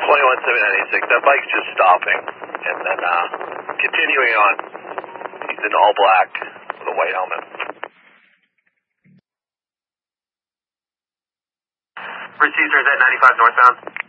21-796. That bike's just stopping and then continuing on. He's in all black with a white helmet. Received, at 95 northbound.